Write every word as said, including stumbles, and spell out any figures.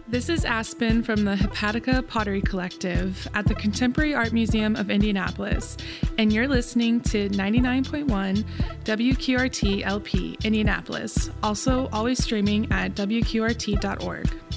This is Aspen from the Hepatica Pottery Collective at the Contemporary Art Museum of Indianapolis, and you're listening to ninety-nine point one W Q R T L P Indianapolis, also always streaming at W Q R T dot org.